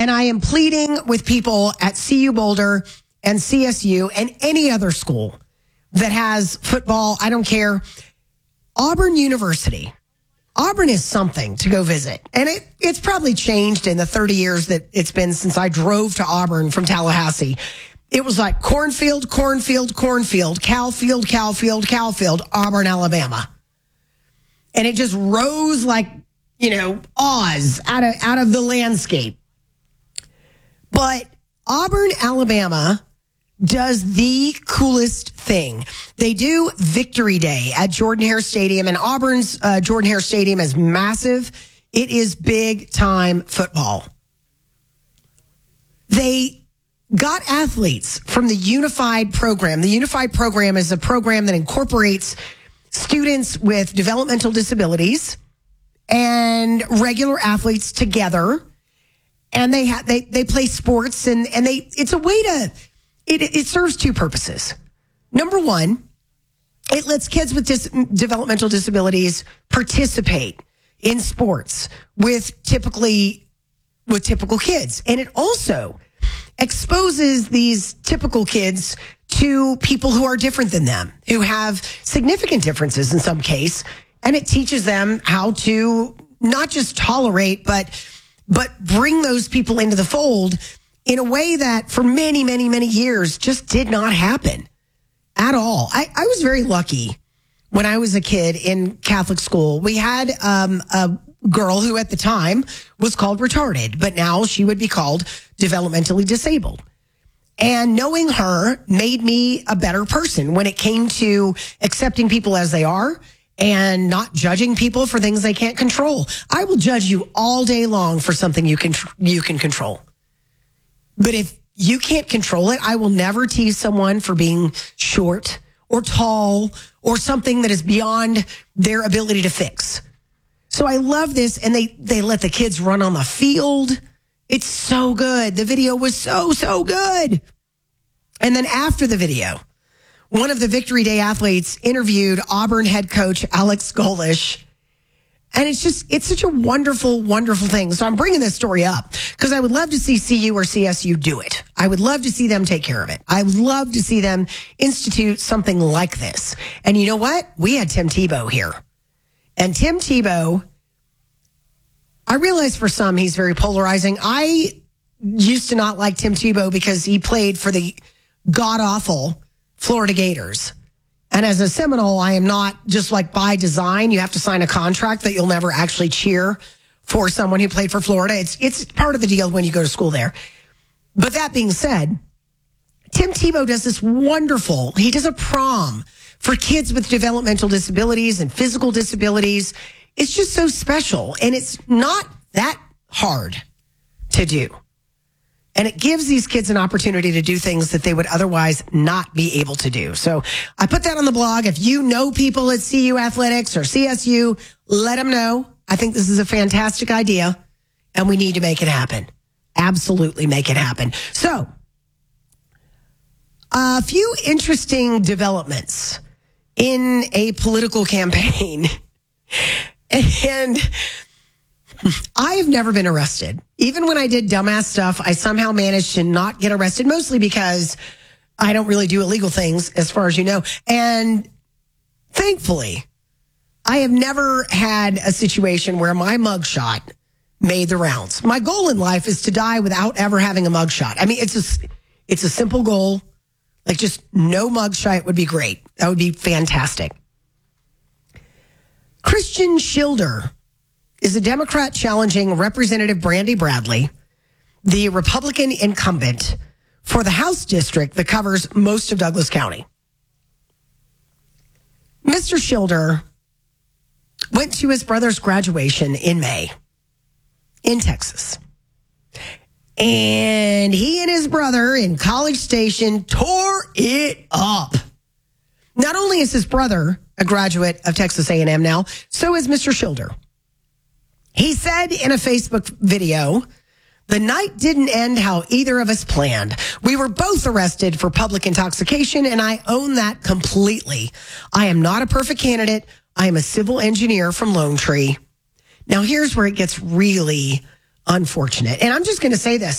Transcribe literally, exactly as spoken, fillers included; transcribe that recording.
And I am pleading with people at C U Boulder and C S U and any other school that has football. I don't care. Auburn University. Auburn is something to go visit. And it, it's probably changed in the thirty years that it's been since I drove to Auburn from Tallahassee. It was like cornfield, cornfield, cornfield, cowfield, cowfield, cowfield, Auburn, Alabama. And it just rose like, you know, Oz out of, out of the landscape. But Auburn, Alabama does the coolest thing. They do Victory Day at Jordan-Hare Stadium, and Auburn's uh, Jordan-Hare Stadium is massive. It is big time football. They got athletes from the Unified program. The Unified program is a program that incorporates students with developmental disabilities and regular athletes together. And they ha- they they play sports, and, and they it's a way to it it serves two purposes. Number one, it lets kids with dis- developmental disabilities participate in sports with typically with typical kids, and it also exposes these typical kids to people who are different than them, who have significant differences in some case, and it teaches them how to not just tolerate, but but bring those people into the fold in a way that for many, many, many years just did not happen at all. I, I was very lucky when I was a kid in Catholic school. We had um, a girl who at the time was called retarded, but now she would be called developmentally disabled. And knowing her made me a better person when it came to accepting people as they are and not judging people for things they can't control. I will judge you all day long for something you can you can control. But if you can't control it, I will never tease someone for being short or tall or something that is beyond their ability to fix. So I love this, and they, they let the kids run on the field. It's so good. The video was so, so good. And then after the video, one of the Victory Day athletes interviewed Auburn head coach Alex Golesh. And it's just, it's such a wonderful, wonderful thing. So I'm bringing this story up because I would love to see C U or C S U do it. I would love to see them take care of it. I would love to see them institute something like this. And you know what? We had Tim Tebow here. And Tim Tebow, I realize for some he's very polarizing. I used to not like Tim Tebow because he played for the god-awful Florida Gators. And as a Seminole, I am not just like by design. You have to sign a contract that you'll never actually cheer for someone who played for Florida. It's it's part of the deal when you go to school there. But that being said, Tim Tebow does this wonderful, he does a prom for kids with developmental disabilities and physical disabilities. It's just so special. And it's not that hard to do. And it gives these kids an opportunity to do things that they would otherwise not be able to do. So I put that on the blog. If you know people at C U Athletics or C S U, let them know. I think this is a fantastic idea, and we need to make it happen. Absolutely make it happen. So a few interesting developments in a political campaign. And I've never been arrested. Even when I did dumbass stuff, I somehow managed to not get arrested, mostly because I don't really do illegal things, as far as you know. And thankfully, I have never had a situation where my mugshot made the rounds. My goal in life is to die without ever having a mugshot. I mean, it's a, it's a simple goal. Like just no mugshot would be great. That would be fantastic. Christian Schilder is a Democrat challenging Representative Brandy Bradley, the Republican incumbent, for the House district that covers most of Douglas County. Mister Schilder went to his brother's graduation in May in Texas. And he and his brother in College Station tore it up. Not only is his brother a graduate of Texas A and M now, so is Mister Schilder. He said in a Facebook video, "The night didn't end how either of us planned. We were both arrested for public intoxication, and I own that completely. I am not a perfect candidate. I am a civil engineer from Lone Tree." Now, here's where it gets really unfortunate. And I'm just going to say this.